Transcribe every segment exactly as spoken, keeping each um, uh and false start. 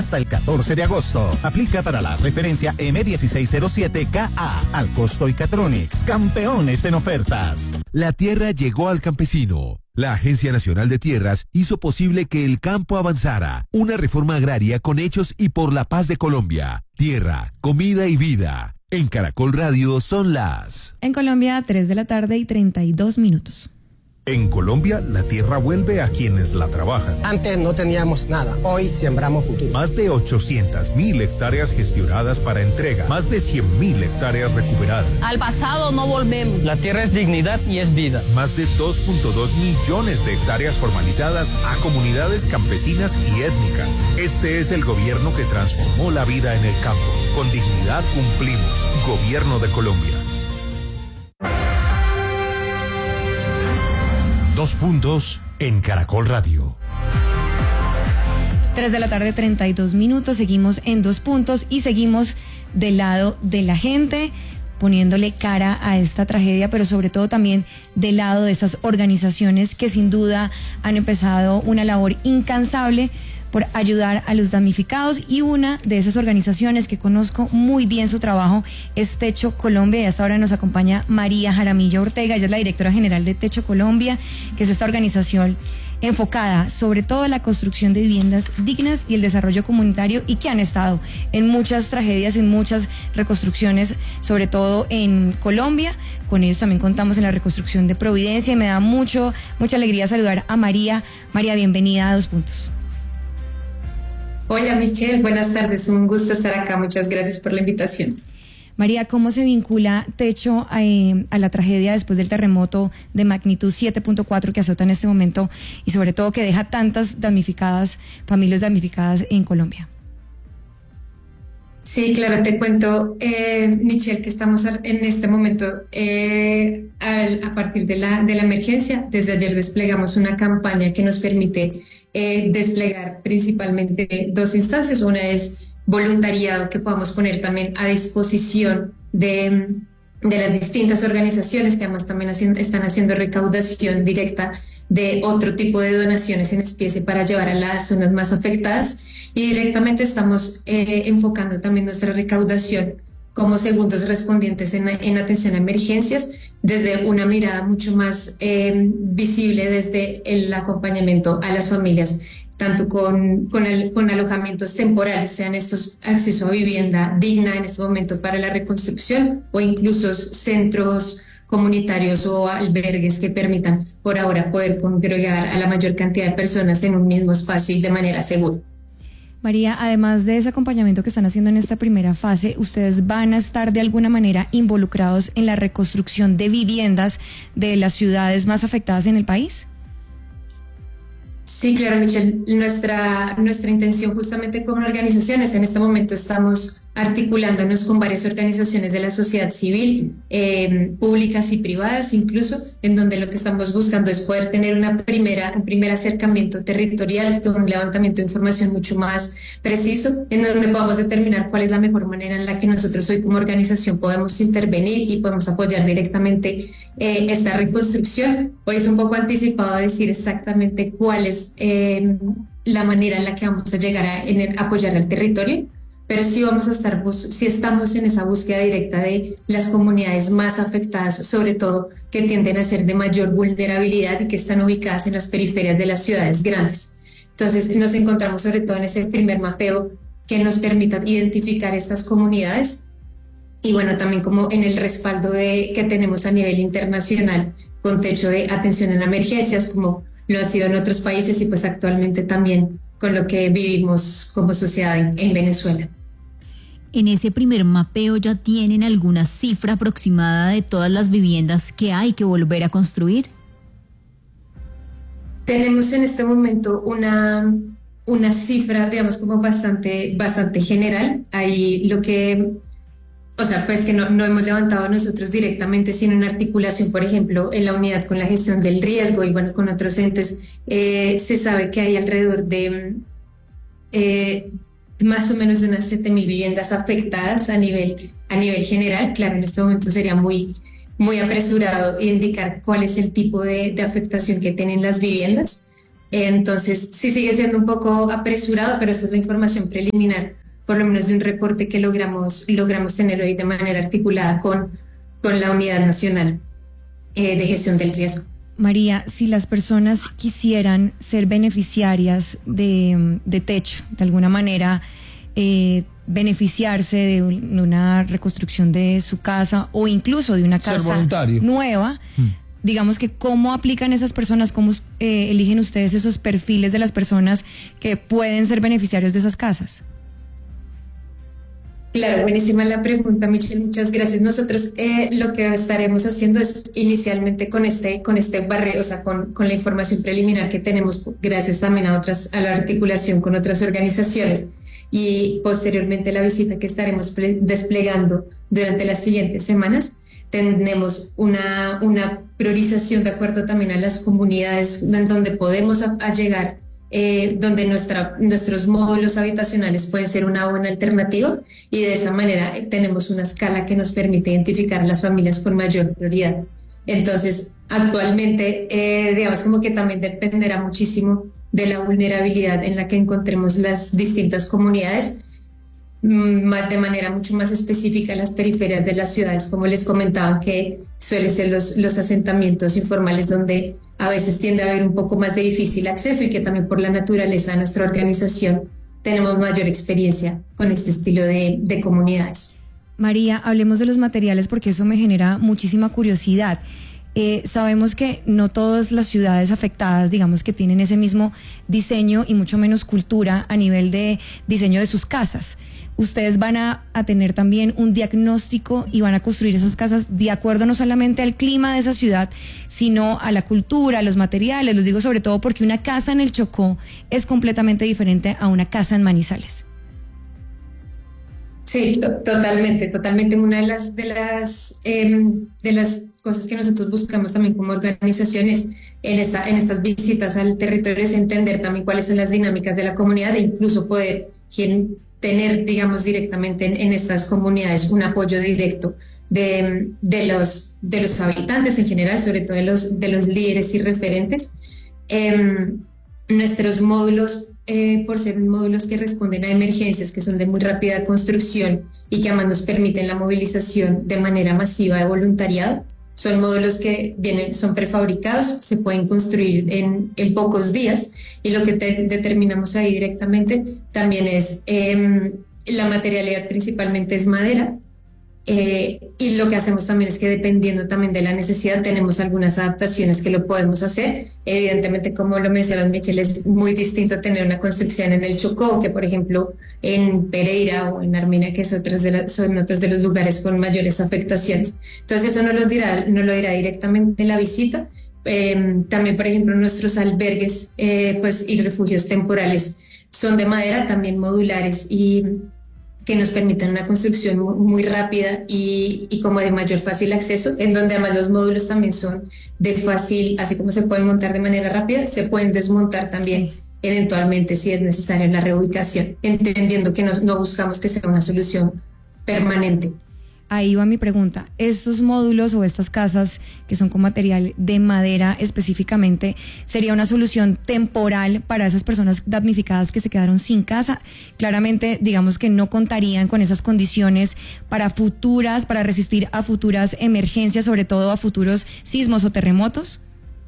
hasta el catorce de agosto. Aplica para la referencia M dieciséis cero siete K A. Al costo y Catronics, campeones en ofertas. La tierra llegó al campesino. La Agencia Nacional de Tierras hizo posible que el campo avanzara. Una reforma agraria con hechos y por la paz de Colombia. Tierra, comida y vida. En Caracol Radio son las... En Colombia, tres de la tarde y treinta y dos minutos. En Colombia, la tierra vuelve a quienes la trabajan. Antes no teníamos nada, hoy sembramos futuro. Más de ochocientas mil hectáreas gestionadas para entrega, más de cien mil hectáreas recuperadas. Al pasado no volvemos. La tierra es dignidad y es vida. Más de dos punto dos millones de hectáreas formalizadas a comunidades campesinas y étnicas. Este es el gobierno que transformó la vida en el campo. Con dignidad cumplimos. Gobierno de Colombia. Dos puntos en Caracol Radio. Tres de la tarde, treinta y dos minutos. Seguimos en Dos Puntos y seguimos del lado de la gente, poniéndole cara a esta tragedia, pero sobre todo también del lado de esas organizaciones que sin duda han empezado una labor incansable por ayudar a los damnificados, y una de esas organizaciones que conozco muy bien su trabajo es Techo Colombia, y hasta ahora nos acompaña María Jaramillo Ortega. Ella es la directora general de Techo Colombia, que es esta organización enfocada sobre todo en la construcción de viviendas dignas y el desarrollo comunitario, y que han estado en muchas tragedias, en muchas reconstrucciones, sobre todo en Colombia. Con ellos también contamos en la reconstrucción de Providencia, y me da mucho, mucha alegría saludar a María. María, bienvenida a Dos Puntos. Hola Michelle, buenas tardes, un gusto estar acá, muchas gracias por la invitación. María, ¿cómo se vincula Techo a, eh, a la tragedia después del terremoto de magnitud siete punto cuatro que azota en este momento y sobre todo que deja tantas damnificadas, familias damnificadas en Colombia? Sí, claro, te cuento, eh, Michelle, que estamos en este momento eh, al, a partir de la, de la emergencia. Desde ayer desplegamos una campaña que nos permite eh, desplegar principalmente dos instancias. Una es voluntariado, que podamos poner también a disposición de, de las distintas organizaciones que además también haciendo, están haciendo recaudación directa de otro tipo de donaciones en especie para llevar a las zonas más afectadas. Y directamente estamos eh, enfocando también nuestra recaudación como segundos respondientes en, en atención a emergencias, desde una mirada mucho más eh, visible desde el acompañamiento a las familias, tanto con, con, el, con alojamientos temporales, sean estos acceso a vivienda digna en estos momentos para la reconstrucción, o incluso centros comunitarios o albergues que permitan por ahora poder congregar a la mayor cantidad de personas en un mismo espacio y de manera segura. María, además de ese acompañamiento que están haciendo en esta primera fase, ¿ustedes van a estar de alguna manera involucrados en la reconstrucción de viviendas de las ciudades más afectadas en el país? Sí, claro, Michelle. Nuestra, nuestra intención justamente como organizaciones, en este momento estamos articulándonos con varias organizaciones de la sociedad civil, eh, públicas y privadas incluso, en donde lo que estamos buscando es poder tener una primera, un primer acercamiento territorial, con un levantamiento de información mucho más preciso, en donde podamos determinar cuál es la mejor manera en la que nosotros hoy como organización podemos intervenir y podemos apoyar directamente eh, esta reconstrucción. Hoy es un poco anticipado decir exactamente cuál es eh, la manera en la que vamos a llegar a en el, apoyar al territorio, pero sí vamos a estar, sí estamos en esa búsqueda directa de las comunidades más afectadas, sobre todo que tienden a ser de mayor vulnerabilidad y que están ubicadas en las periferias de las ciudades grandes. Entonces nos encontramos sobre todo en ese primer mapeo que nos permita identificar estas comunidades, y bueno, también como en el respaldo de, que tenemos a nivel internacional con Techo de atención en emergencias, como lo ha sido en otros países, y pues actualmente también con lo que vivimos como sociedad en, en Venezuela. En ese primer mapeo, ¿ya tienen alguna cifra aproximada de todas las viviendas que hay que volver a construir? Tenemos en este momento una, una cifra, digamos, como bastante, bastante general. Ahí lo que, o sea, pues que no, no hemos levantado nosotros directamente, sino en articulación, por ejemplo, en la unidad con la gestión del riesgo y bueno, con otros entes, eh, se sabe que hay alrededor de eh, más o menos de unas siete mil viviendas afectadas a nivel, a nivel general. Claro, en este momento sería muy, muy apresurado indicar cuál es el tipo de, de afectación que tienen las viviendas, Entonces, sí sigue siendo un poco apresurado, pero esta es la información preliminar, por lo menos de un reporte que logramos, logramos tener hoy de manera articulada con, con la Unidad Nacional eh, de Gestión del Riesgo. María, si las personas quisieran ser beneficiarias de, de techo, de alguna manera eh, beneficiarse de una reconstrucción de su casa o incluso de una casa nueva, hmm. digamos que cómo aplican esas personas, cómo eh, eligen ustedes esos perfiles de las personas que pueden ser beneficiarios de esas casas. Claro, buenísima la pregunta, Michelle, muchas gracias. Nosotros eh, lo que estaremos haciendo es inicialmente con este, con este barrio, o sea, con, con la información preliminar que tenemos, gracias también a otras, a la articulación con otras organizaciones, y posteriormente la visita que estaremos desplegando durante las siguientes semanas. Tenemos una, una priorización de acuerdo también a las comunidades en donde podemos a, a llegar, eh, donde nuestra, nuestros módulos habitacionales pueden ser una buena alternativa, y de esa manera eh, tenemos una escala que nos permite identificar a las familias con mayor prioridad. Entonces, actualmente, eh, digamos como que también dependerá muchísimo de la vulnerabilidad en la que encontremos las distintas comunidades, de manera mucho más específica en las periferias de las ciudades, como les comentaba, que suelen ser los, los asentamientos informales, donde a veces tiende a haber un poco más de difícil acceso, y que también por la naturaleza de nuestra organización tenemos mayor experiencia con este estilo de, de comunidades. María, hablemos de los materiales porque eso me genera muchísima curiosidad. Eh, sabemos que no todas las ciudades afectadas, digamos, que tienen ese mismo diseño y mucho menos cultura a nivel de diseño de sus casas. Ustedes van a, a tener también un diagnóstico y van a construir esas casas de acuerdo no solamente al clima de esa ciudad, sino a la cultura, a los materiales. Los digo sobre todo porque una casa en el Chocó es completamente diferente a una casa en Manizales. Sí, totalmente, totalmente. Una de las, de las, eh, de las cosas que nosotros buscamos también como organizaciones en, esta, en estas visitas al territorio es entender también cuáles son las dinámicas de la comunidad, e incluso poder quien, tener, digamos, directamente en, en estas comunidades un apoyo directo de, de, los, de los habitantes en general, sobre todo de los, de los líderes y referentes. Eh, nuestros módulos, Eh, por ser módulos que responden a emergencias, que son de muy rápida construcción y que además nos permiten la movilización de manera masiva de voluntariado. Son módulos que vienen, son prefabricados, se pueden construir en, en pocos días, y lo que te, determinamos ahí directamente también es eh, la materialidad, principalmente es madera. Eh, y lo que hacemos también es que, dependiendo también de la necesidad, tenemos algunas adaptaciones que lo podemos hacer. Evidentemente, como lo mencionas, Michelle, es muy distinto tener una construcción en el Chocó que, por ejemplo, en Pereira o en Armenia, que es otras de la, son otros de los lugares con mayores afectaciones. Entonces, eso no lo dirá, no lo dirá directamente en la visita. Eh, también, por ejemplo, nuestros albergues eh, pues, y refugios temporales son de madera, también modulares, y que nos permitan una construcción muy rápida y, y como de mayor fácil acceso, en donde además los módulos también son de fácil, así como se pueden montar de manera rápida, se pueden desmontar también sí. eventualmente si es necesaria la reubicación, entendiendo que no, no buscamos que sea una solución permanente. Ahí va mi pregunta. ¿Estos módulos o estas casas que son con material de madera específicamente sería una solución temporal para esas personas damnificadas que se quedaron sin casa? Claramente, digamos que no contarían con esas condiciones para futuras, para resistir a futuras emergencias, sobre todo a futuros sismos o terremotos.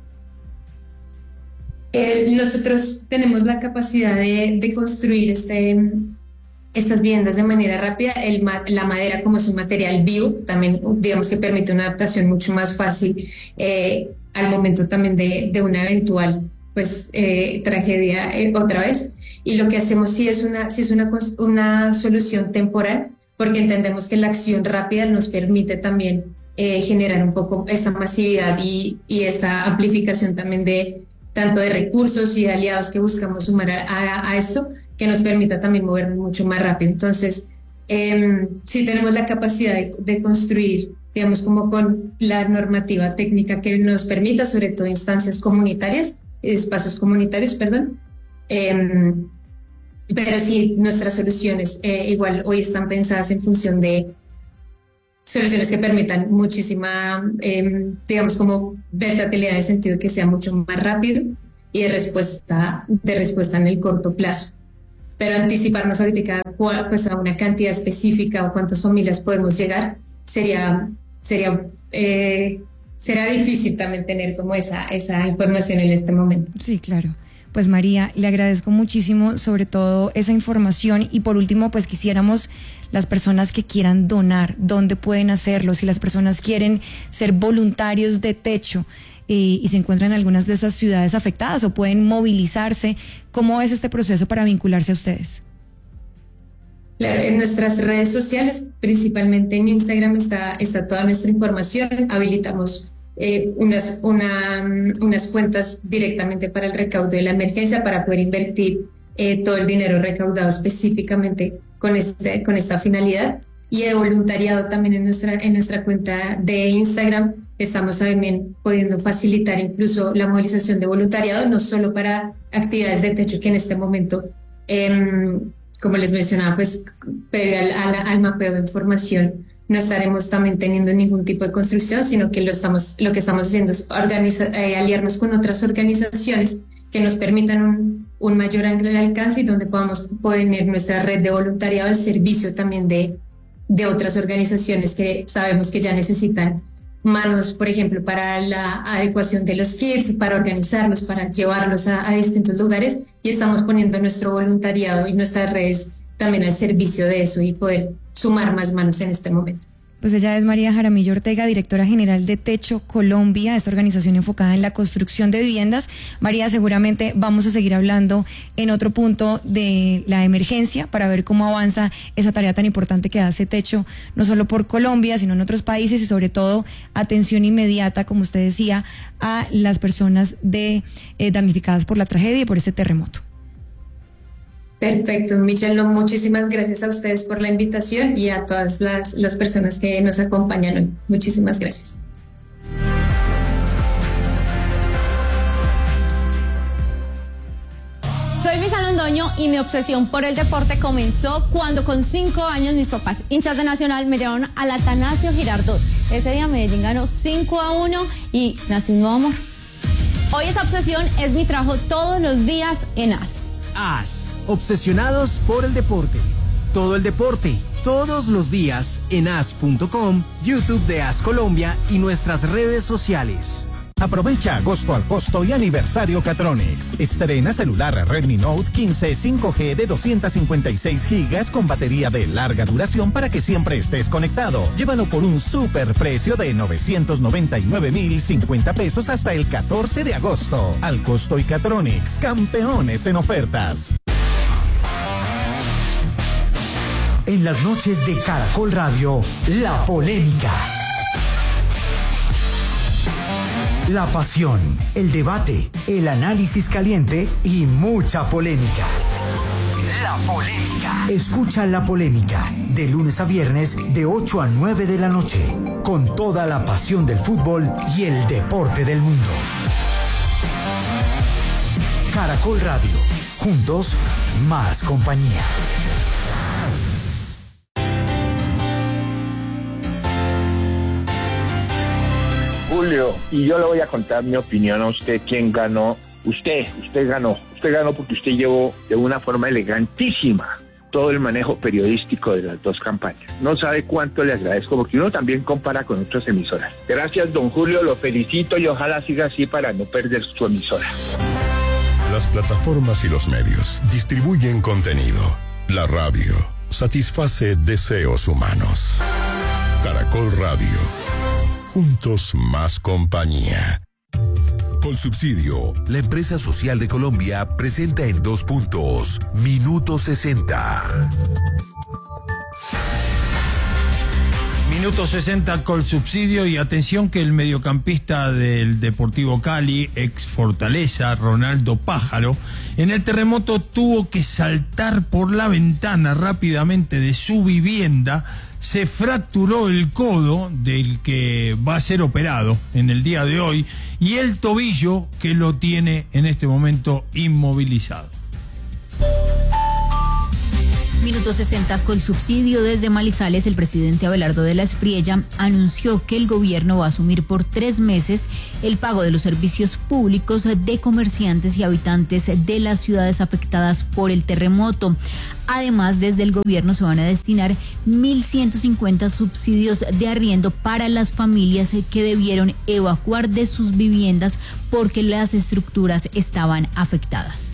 Eh, nosotros tenemos la capacidad de, de construir este... estas viviendas de manera rápida. El, la madera, como es un material vivo, también digamos que permite una adaptación mucho más fácil eh, al momento también de, de una eventual pues eh, tragedia eh, otra vez. Y lo que hacemos sí es una, sí es una, una solución temporal, porque entendemos que la acción rápida nos permite también eh, generar un poco esta masividad y, y esta amplificación también de tanto de recursos y de aliados que buscamos sumar a, a, a esto, que nos permita también movernos mucho más rápido. Entonces, eh, sí tenemos la capacidad de, de construir, digamos, como con la normativa técnica que nos permita, sobre todo instancias comunitarias, espacios comunitarios, perdón. Eh, pero sí, nuestras soluciones eh, igual hoy están pensadas en función de soluciones que permitan muchísima, eh, digamos, como versatilidad en el sentido que sea mucho más rápido. y de respuesta, de respuesta en el corto plazo. Pero anticiparnos ahorita cuál, pues, a una cantidad específica o cuántas familias podemos llegar sería, sería, eh, será difícil también tener como esa, esa información en este momento. Sí, claro. Pues María, le agradezco muchísimo sobre todo esa información y por último pues quisiéramos las personas que quieran donar, dónde pueden hacerlo, si las personas quieren ser voluntarios de Techo eh, y se encuentran en algunas de esas ciudades afectadas o pueden movilizarse, ¿cómo es este proceso para vincularse a ustedes? Claro, en nuestras redes sociales, principalmente en Instagram está, está toda nuestra información, habilitamos Eh, unas, una, unas cuentas directamente para el recaudo de la emergencia para poder invertir eh, todo el dinero recaudado específicamente con, este, con esta finalidad, y de voluntariado también en nuestra, en nuestra cuenta de Instagram estamos también pudiendo facilitar incluso la movilización de voluntariado, no solo para actividades de techo que en este momento, eh, como les mencionaba, pues previo al, al, al mapeo de información no estaremos también teniendo ningún tipo de construcción, sino que lo, estamos, lo que estamos haciendo es organiza, eh, aliarnos con otras organizaciones que nos permitan un, un mayor alcance y donde podamos poner nuestra red de voluntariado al servicio también de, de otras organizaciones que sabemos que ya necesitan manos, por ejemplo, para la adecuación de los kits, para organizarlos, para llevarlos a, a distintos lugares, y estamos poniendo nuestro voluntariado y nuestras redes también al servicio de eso y poder sumar más manos en este momento. Pues ella es María Jaramillo Ortega, directora general de Techo Colombia, esta organización enfocada en la construcción de viviendas. María, seguramente vamos a seguir hablando en otro punto de la emergencia para ver cómo avanza esa tarea tan importante que hace Techo, no solo por Colombia, sino en otros países, y sobre todo atención inmediata, como usted decía, a las personas de, eh, damnificadas por la tragedia y por este terremoto. Perfecto, Michelle, no, muchísimas gracias a ustedes por la invitación y a todas las, las personas que nos acompañan hoy. Muchísimas gracias. Soy Luisa Londoño y mi obsesión por el deporte comenzó cuando con cinco años mis papás, hinchas de Nacional, me llevaron al Atanasio Girardot. Ese día Medellín ganó cinco a uno y nació un nuevo amor. Hoy esa obsesión es mi trabajo todos los días en A S. A S, obsesionados por el deporte. Todo el deporte, todos los días en A S punto com, YouTube de A S Colombia y nuestras redes sociales. Aprovecha agosto al costo y aniversario Catronics. Estrena celular Redmi Note quince cinco G de doscientos cincuenta y seis gigas con batería de larga duración para que siempre estés conectado. Llévalo por un super precio de novecientos noventa y nueve mil cincuenta pesos hasta el catorce de agosto. Al costo y Catronics, campeones en ofertas. En las noches de Caracol Radio, la polémica. La pasión, el debate, el análisis caliente y mucha polémica. La polémica. Escucha La Polémica de lunes a viernes de ocho a nueve de la noche, con toda la pasión del fútbol y el deporte del mundo. Caracol Radio, juntos, más compañía. Julio, y yo le voy a contar mi opinión a usted, quién ganó. Usted, usted ganó. Usted ganó porque usted llevó de una forma elegantísima todo el manejo periodístico de las dos campañas. No sabe cuánto le agradezco, porque uno también compara con otras emisoras. Gracias, don Julio, lo felicito y ojalá siga así para no perder su emisora. Las plataformas y los medios distribuyen contenido. La radio satisface deseos humanos. Caracol Radio. Juntos más compañía. Colsubsidio, la empresa social de Colombia, presenta en dos puntos, Minuto sesenta. Minuto sesenta Colsubsidio, y atención que el mediocampista del Deportivo Cali, ex Fortaleza, Ronaldo Pájaro, en el terremoto tuvo que saltar por la ventana rápidamente de su vivienda. Se fracturó el codo del que va a ser operado en el día de hoy y el tobillo que lo tiene en este momento inmovilizado. Minuto sesenta con subsidio desde Manizales. El presidente Abelardo de la Espriella anunció que el gobierno va a asumir por tres meses el pago de los servicios públicos de comerciantes y habitantes de las ciudades afectadas por el terremoto. Además, desde el gobierno se van a destinar mil ciento cincuenta subsidios de arriendo para las familias que debieron evacuar de sus viviendas porque las estructuras estaban afectadas.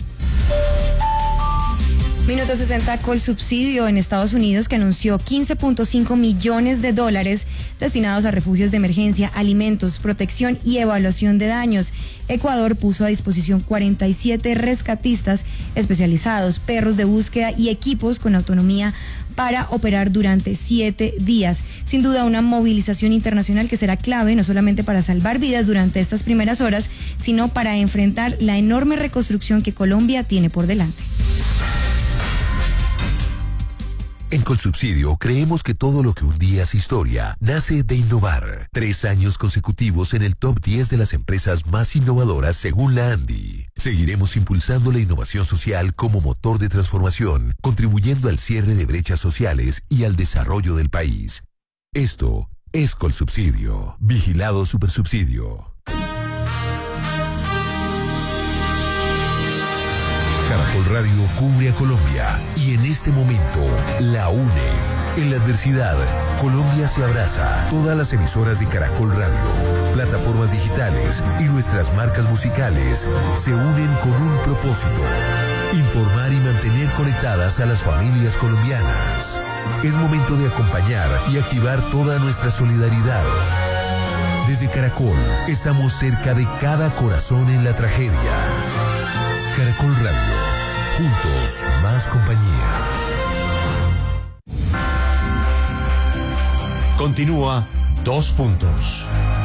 Minuto sesenta, Colsubsidio en Estados Unidos, que anunció quince punto cinco millones de dólares destinados a refugios de emergencia, alimentos, protección y evaluación de daños. Ecuador puso a disposición cuarenta y siete rescatistas especializados, perros de búsqueda y equipos con autonomía para operar durante siete días. Sin duda, una movilización internacional que será clave no solamente para salvar vidas durante estas primeras horas, sino para enfrentar la enorme reconstrucción que Colombia tiene por delante. En Colsubsidio creemos que todo lo que un día es historia nace de innovar. Tres años consecutivos en el top diez de las empresas más innovadoras según la ANDI. Seguiremos impulsando la innovación social como motor de transformación, contribuyendo al cierre de brechas sociales y al desarrollo del país. Esto es Colsubsidio. Vigilado Supersubsidio. Caracol Radio cubre a Colombia y en este momento la une. En la adversidad, Colombia se abraza. Todas las emisoras de Caracol Radio, plataformas digitales y nuestras marcas musicales se unen con un propósito: informar y mantener conectadas a las familias colombianas. Es momento de acompañar y activar toda nuestra solidaridad. Desde Caracol, estamos cerca de cada corazón en la tragedia. Caracol Radio, juntos más compañía. Continúa Dos Puntos.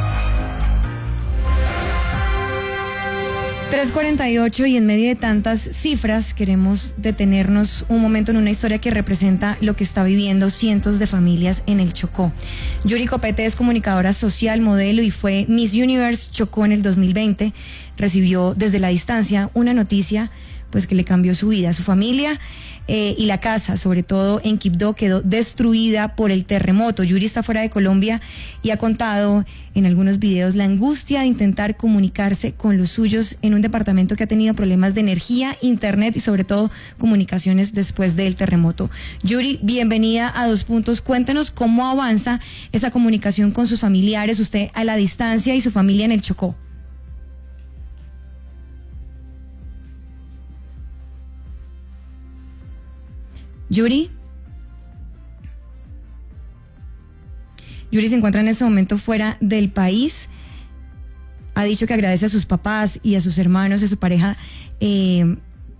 tres cuarenta y ocho y en medio de tantas cifras queremos detenernos un momento en una historia que representa lo que está viviendo cientos de familias en el Chocó. Yuri Copete es comunicadora social, modelo y fue Miss Universe Chocó en el dos mil veinte. Recibió desde la distancia una noticia pues que le cambió su vida, su familia eh, y la casa, sobre todo en Quibdó, quedó destruida por el terremoto. Yuri está fuera de Colombia y ha contado en algunos videos la angustia de intentar comunicarse con los suyos en un departamento que ha tenido problemas de energía, internet y sobre todo comunicaciones después del terremoto. Yuri, bienvenida a Dos Puntos. Cuéntenos cómo avanza esa comunicación con sus familiares, usted a la distancia y su familia en el Chocó. Yuri. Yuri se encuentra en este momento fuera del país. Ha dicho que agradece a sus papás y a sus hermanos y a su pareja eh,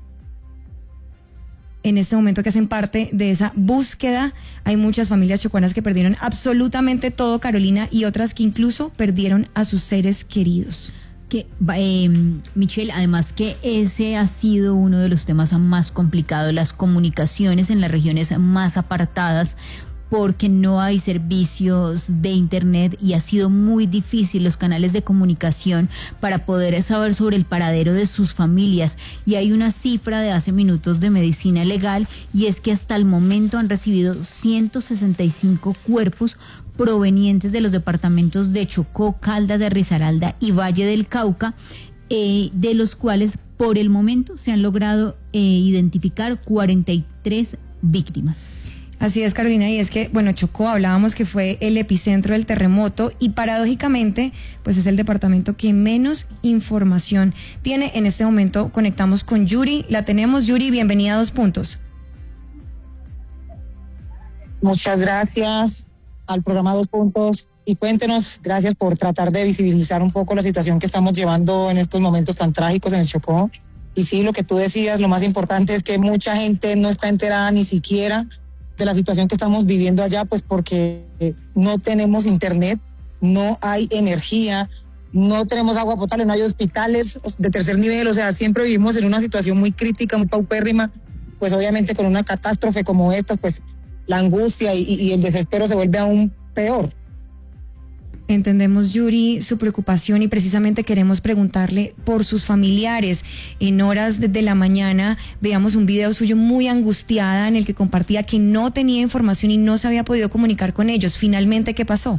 en este momento que hacen parte de esa búsqueda. Hay muchas familias chocuanas que perdieron absolutamente todo, Carolina, y otras que incluso perdieron a sus seres queridos. Que, eh, Michelle, además que ese ha sido uno de los temas más complicados, las comunicaciones en las regiones más apartadas, porque no hay servicios de internet y ha sido muy difícil los canales de comunicación para poder saber sobre el paradero de sus familias. Y hay una cifra de hace minutos de Medicina Legal y es que hasta el momento han recibido ciento sesenta y cinco cuerpos provenientes de los departamentos de Chocó, Caldas de Risaralda y Valle del Cauca, eh, de los cuales por el momento se han logrado eh, identificar cuarenta y tres víctimas. Así es, Carolina, y es que, bueno, Chocó, hablábamos que fue el epicentro del terremoto y paradójicamente, pues es el departamento que menos información tiene. En este momento conectamos con Yuri, la tenemos. Yuri, bienvenida a Dos Puntos. Muchas gracias al programa Dos Puntos y cuéntenos, gracias por tratar de visibilizar un poco la situación que estamos llevando en estos momentos tan trágicos en el Chocó. Y sí, lo que tú decías, lo más importante es que mucha gente no está enterada ni siquiera de la situación que estamos viviendo allá, pues porque no tenemos internet, no hay energía, no tenemos agua potable, no hay hospitales de tercer nivel, o sea, siempre vivimos en una situación muy crítica, muy paupérrima, pues obviamente con una catástrofe como esta, pues la angustia y, y el desespero se vuelve aún peor. Entendemos, Yuri, su preocupación y precisamente queremos preguntarle por sus familiares. En horas de, de la mañana veíamos un video suyo muy angustiada en el que compartía que no tenía información y no se había podido comunicar con ellos. Finalmente, ¿qué pasó?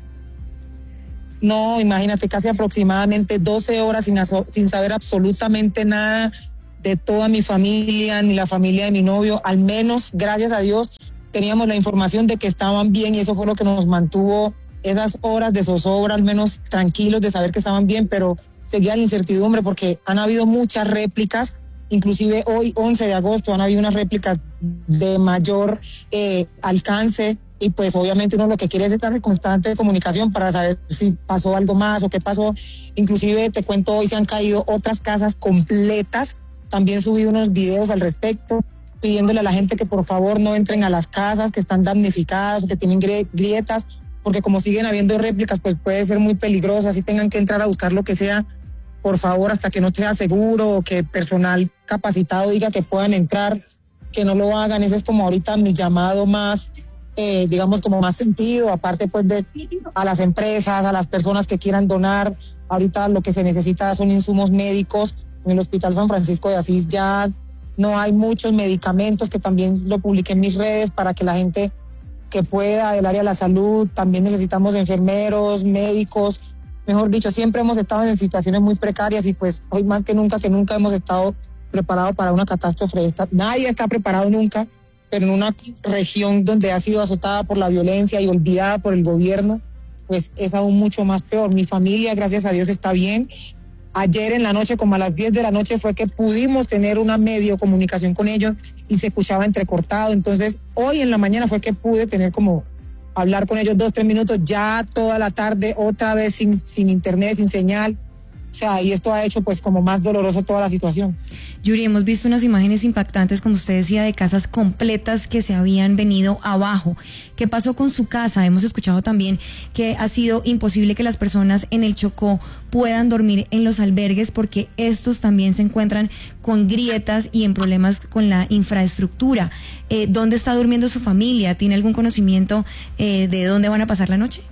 No, imagínate, casi aproximadamente doce horas sin, sin saber absolutamente nada de toda mi familia, ni la familia de mi novio. Al menos, gracias a Dios, teníamos la información de que estaban bien y eso fue lo que nos mantuvo esas horas de zozobra, al menos tranquilos de saber que estaban bien, pero seguía la incertidumbre porque han habido muchas réplicas, inclusive hoy, once de agosto, han habido unas réplicas de mayor eh, alcance y pues obviamente uno lo que quiere es estar en constante comunicación para saber si pasó algo más o qué pasó. Inclusive te cuento, hoy se han caído otras casas completas, también subí unos videos al respecto, pidiéndole a la gente que por favor no entren a las casas que están damnificadas, que tienen grietas, porque como siguen habiendo réplicas, pues puede ser muy peligroso, así tengan que entrar a buscar lo que sea, por favor, hasta que no sea seguro o que personal capacitado diga que puedan entrar, que no lo hagan. Ese es como ahorita mi llamado más, eh, digamos, como más sentido, aparte pues de a las empresas, a las personas que quieran donar. Ahorita lo que se necesita son insumos médicos. En el Hospital San Francisco de Asís ya no hay muchos medicamentos, que también lo publiqué en mis redes para que la gente que pueda del área de la salud, también necesitamos enfermeros, médicos, mejor dicho, siempre hemos estado en situaciones muy precarias y pues hoy más que nunca, que nunca hemos estado preparados para una catástrofe de esta. Nadie está preparado nunca, pero en una región donde ha sido azotada por la violencia y olvidada por el gobierno, pues es aún mucho más peor. Mi familia, gracias a Dios, está bien. Ayer en la noche, como a las diez de la noche, fue que pudimos tener una medio comunicación con ellos y se escuchaba entrecortado. Entonces, hoy en la mañana fue que pude tener como hablar con ellos dos, tres minutos, ya toda la tarde, otra vez sin, sin internet, sin señal. O sea, y esto ha hecho pues como más doloroso toda la situación. Yuri, hemos visto unas imágenes impactantes, como usted decía, de casas completas que se habían venido abajo. ¿Qué pasó con su casa? Hemos escuchado también que ha sido imposible que las personas en el Chocó puedan dormir en los albergues porque estos también se encuentran con grietas y en problemas con la infraestructura. Eh, ¿Dónde está durmiendo su familia? ¿Tiene algún conocimiento eh, de dónde van a pasar la noche?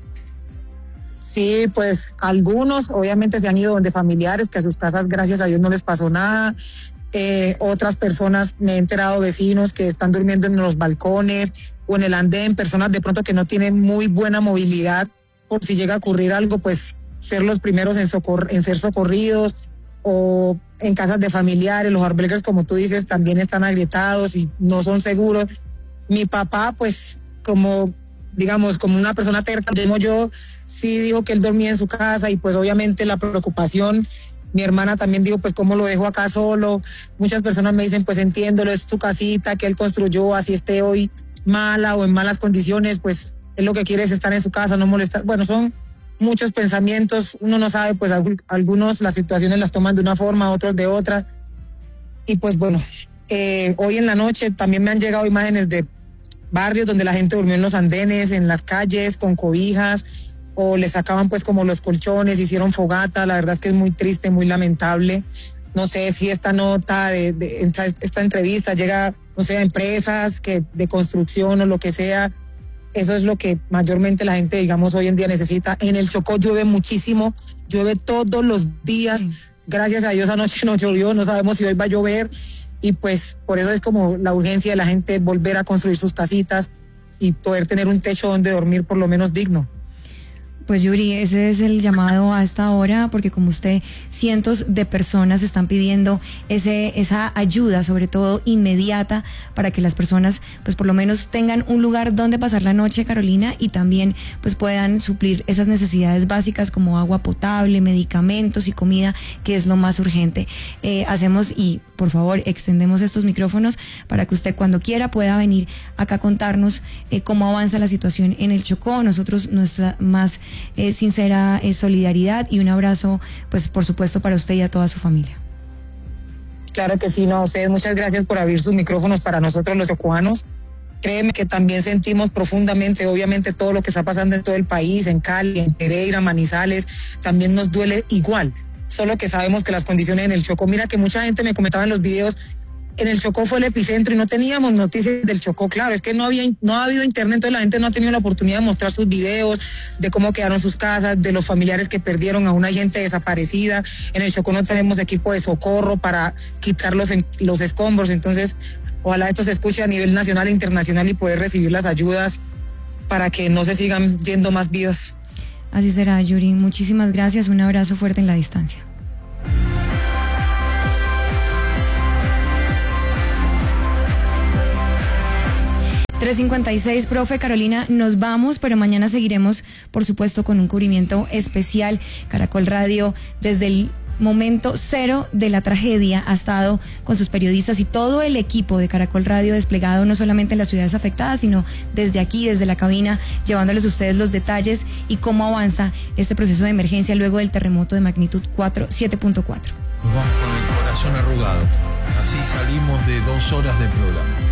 Sí, pues algunos obviamente se han ido donde familiares, que a sus casas gracias a Dios no les pasó nada. Eh, otras personas, me he enterado, vecinos que están durmiendo en los balcones o en el andén, personas de pronto que no tienen muy buena movilidad, por si llega a ocurrir algo, pues ser los primeros en, socor- en ser socorridos, o en casas de familiares. Los albergues, como tú dices, también están agrietados y no son seguros. Mi papá, pues como digamos, como una persona terca, como yo, sí dijo que él dormía en su casa y pues obviamente la preocupación. Mi hermana también dijo, pues cómo lo dejo acá solo. Muchas personas me dicen, pues entiéndolo, es su casita que él construyó, así esté hoy mala o en malas condiciones, pues él lo que quiere es estar en su casa, no molestar. Bueno, son muchos pensamientos, uno no sabe, pues algunos las situaciones las toman de una forma, otros de otra. Y pues bueno, eh, hoy en la noche también me han llegado imágenes de barrios donde la gente durmió en los andenes, en las calles, con cobijas, o les sacaban pues como los colchones, hicieron fogata. La verdad es que es muy triste, muy lamentable. No sé si esta nota, de, de esta, esta entrevista llega, no sé, a empresas que, de construcción o lo que sea. Eso es lo que mayormente la gente, digamos, hoy en día necesita. En el Chocó llueve muchísimo, llueve todos los días. Sí. Gracias a Dios anoche no llovió, no sabemos si hoy va a llover. Y pues por eso es como la urgencia de la gente volver a construir sus casitas y poder tener un techo donde dormir por lo menos digno. Pues Yuri, ese es el llamado a esta hora, porque como usted, cientos de personas están pidiendo ese esa ayuda, sobre todo inmediata, para que las personas pues por lo menos tengan un lugar donde pasar la noche, Carolina, y también pues puedan suplir esas necesidades básicas como agua potable, medicamentos y comida, que es lo más urgente. Eh, hacemos y por favor extendemos estos micrófonos para que usted cuando quiera pueda venir acá a contarnos eh, cómo avanza la situación en el Chocó. Nosotros nuestra más Eh, sincera eh, solidaridad y un abrazo, pues por supuesto para usted y a toda su familia. Claro que sí, no, ustedes muchas gracias por abrir sus micrófonos para nosotros los chocoanos. Créeme que también sentimos profundamente, obviamente, todo lo que está pasando en todo el país, en Cali, en Pereira, Manizales, también nos duele igual, solo que sabemos que las condiciones en el Chocó, mira que mucha gente me comentaba en los videos, en el Chocó fue el epicentro y no teníamos noticias del Chocó, claro, es que no había, no ha habido internet, entonces la gente no ha tenido la oportunidad de mostrar sus videos, de cómo quedaron sus casas, de los familiares que perdieron a una gente desaparecida. En el Chocó no tenemos equipo de socorro para quitar los, los escombros, entonces ojalá esto se escuche a nivel nacional e internacional y poder recibir las ayudas para que no se sigan yendo más vidas. Así será, Yuri. Muchísimas gracias, un abrazo fuerte en la distancia. tres cincuenta y seis, profe Carolina, nos vamos, pero mañana seguiremos, por supuesto, con un cubrimiento especial. Caracol Radio, desde el momento cero de la tragedia, ha estado con sus periodistas y todo el equipo de Caracol Radio desplegado no solamente en las ciudades afectadas, sino desde aquí, desde la cabina, llevándoles a ustedes los detalles y cómo avanza este proceso de emergencia luego del terremoto de magnitud siete punto cuatro. Nos vamos con el corazón arrugado. Así salimos de dos horas de programa.